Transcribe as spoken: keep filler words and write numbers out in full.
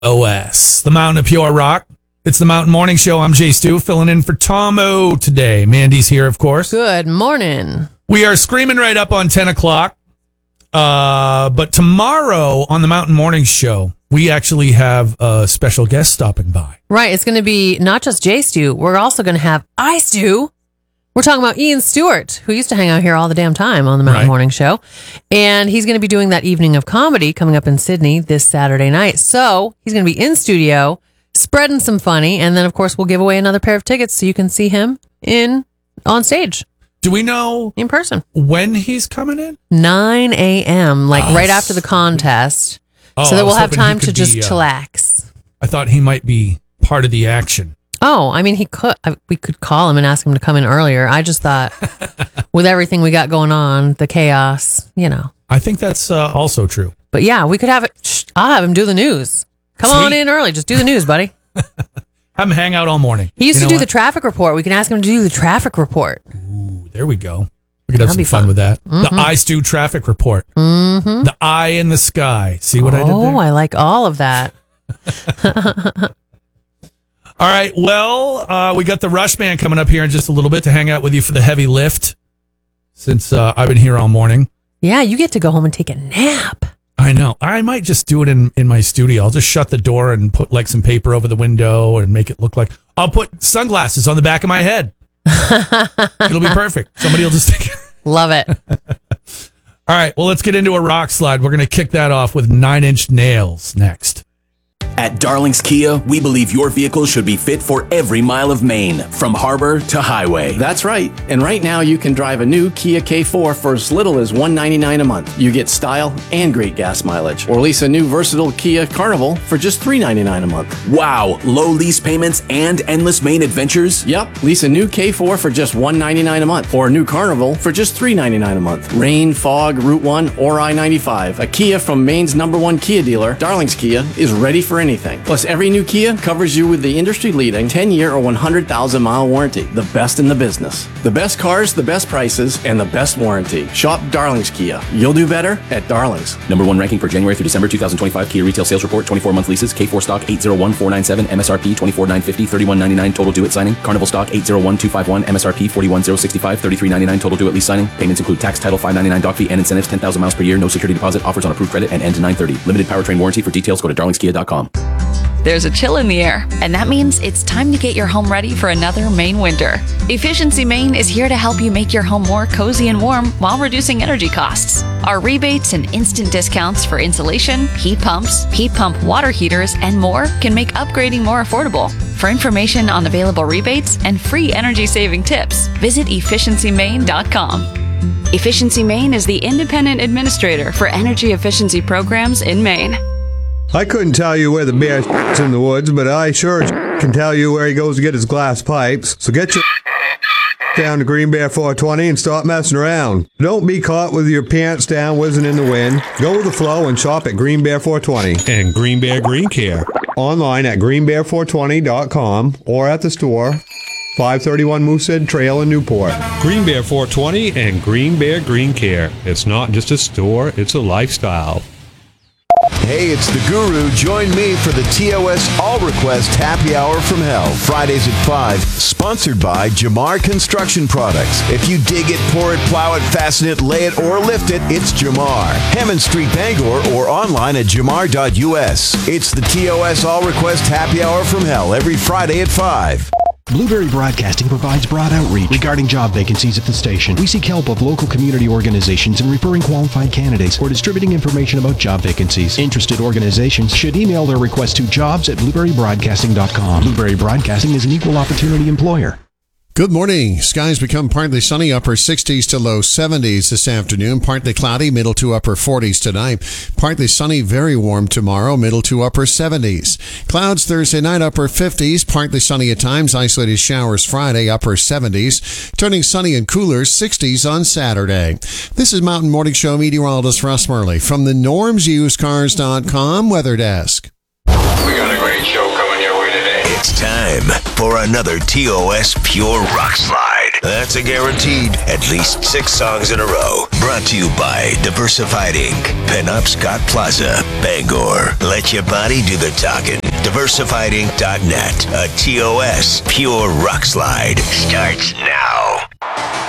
O S, the Mountain of Pure Rock. It's the Mountain Morning Show. I'm Jay Stu, filling in for Tomo today. Mandy's here, of course. Good morning. We are screaming right up on ten o'clock. Uh, but tomorrow on the Mountain Morning Show, we actually have a special guest stopping by. Right. It's going to be not just Jay Stu. We're also going to have I Stu. We're talking about Ian Stewart, who used to hang out here all the damn time on the Mountain Right. Morning Show. And he's going to be doing that evening of comedy coming up in Sydney this Saturday night. So he's going to be in studio, spreading some funny. And then, of course, we'll give away another pair of tickets so you can see him in on stage Do we know in person. when he's coming in? nine a.m., like Oh, right after the contest. Oh, so I that we'll was have hoping he time to could just be, uh, chillax. I thought he might be part of the action. Oh, I mean, he could. I, we could call him and ask him to come in earlier. I just thought, with everything we got going on, the chaos, you know. I think that's uh, also true. But yeah, we could have it. Shh, I'll have him do the news. Come on Sweet. in early. Just do the news, buddy. Have him hang out all morning. He used You to know do the what? traffic report. We can ask him to do the traffic report. Ooh, there we go. We could have That'd some be fun, fun. with that. Mhm. The I Stu traffic report. Mm-hmm. The eye in the sky. See what I did there? Oh, I like all of that. All right. Well, uh, we got the Rush Band coming up here in just a little bit to hang out with you for the heavy lift, since uh, I've been here all morning. Yeah, you get to go home and take a nap. I know. I might just do it in, in my studio. I'll just shut the door and put like some paper over the window and make it look like I'll put sunglasses on the back of my head. It'll be perfect. Somebody will just think. Love it. All right. Well, let's get into a rock slide. We're going to kick that off with Nine Inch Nails next. At Darling's Kia, we believe your vehicle should be fit for every mile of Maine, from harbor to highway. That's right. And right now you can drive a new Kia K four for as little as one hundred ninety-nine dollars a month. You get style and great gas mileage. Or lease a new versatile Kia Carnival for just three hundred ninety-nine dollars a month. Wow, low lease payments and endless Maine adventures? Yep, lease a new K four for just one hundred ninety-nine dollars a month. Or a new Carnival for just three hundred ninety-nine dollars a month. Rain, fog, Route one, or I ninety-five. A Kia from Maine's number one Kia dealer, Darling's Kia, is ready for anything. Plus, every new Kia covers you with the industry-leading ten-year or one hundred thousand mile warranty. The best in the business. The best cars, the best prices, and the best warranty. Shop Darling's Kia. You'll do better at Darling's. Number one ranking for January through December twenty twenty-five Kia retail sales report, twenty-four month leases, K four stock eight oh one four nine seven, M S R P twenty-four nine fifty, thirty-one ninety-nine total due at signing. Carnival stock eight oh one two five one, M S R P forty-one oh sixty-five, thirty-three ninety-nine total due at lease signing. Payments include tax, title, five ninety-nine doc fee, and incentives, ten thousand miles per year, no security deposit, offers on approved credit, and end to nine thirty. Limited powertrain warranty. For details, go to darlings kia dot com. There's a chill in the air, and that means it's time to get your home ready for another Maine winter. Efficiency Maine is here to help you make your home more cozy and warm while reducing energy costs. Our rebates and instant discounts for insulation, heat pumps, heat pump water heaters, and more can make upgrading more affordable. For information on available rebates and free energy-saving tips, visit efficiency maine dot com. Efficiency Maine is the independent administrator for energy efficiency programs in Maine. I couldn't tell you where the bear's in the woods, but I sure can tell you where he goes to get his glass pipes. So get your down to Green Bear four twenty and stop messing around. Don't be caught with your pants down whizzing in the wind. Go with the flow and shop at Green Bear four twenty. And Green Bear Green Care. Online at green bear four twenty dot com or at the store, five thirty-one Moosehead Trail in Newport. Green Bear four twenty and Green Bear Green Care. It's not just a store, it's a lifestyle. Hey, it's the Guru. Join me for the T O S All Request Happy Hour from Hell, Fridays at five, sponsored by Jamar Construction Products. If you dig it, pour it, plow it, fasten it, lay it, or lift it, it's Jamar. Hammond Street, Bangor, or online at jamar dot U S. It's the T O S All Request Happy Hour from Hell every Friday at five. Blueberry Broadcasting provides broad outreach regarding job vacancies at the station. We seek help of local community organizations in referring qualified candidates or distributing information about job vacancies. Interested organizations should email their request to jobs at blueberry broadcasting dot com. Blueberry Broadcasting is an equal opportunity employer. Good morning. Skies become partly sunny, upper sixties to low seventies this afternoon. Partly cloudy, middle to upper forties tonight. Partly sunny, very warm tomorrow, middle to upper seventies. Clouds Thursday night, upper fifties. Partly sunny at times, isolated showers Friday, upper seventies. Turning sunny and cooler, sixties on Saturday. This is Mountain Morning Show meteorologist Russ Murley from the norms used cars dot com weather desk. We got a great show coming your way today. It's time for another T O S Pure Rock Slide. That's a guaranteed at least six songs in a row. Brought to you by Diversified Incorporated. Pinup Scott Plaza, Bangor. Let your body do the talking. diversified inc dot net. A T O S Pure Rock Slide starts now.